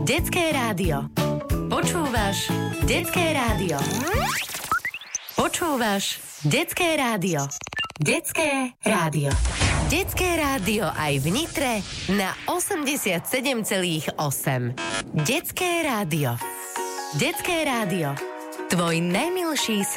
Detské rádio. Počúvaš Detské rádio. Počúvaš Detské rádio. Detské rádio. Detské rádio aj v Nitre na 87,8. Detské rádio. Detské rádio. Tvoj najmilší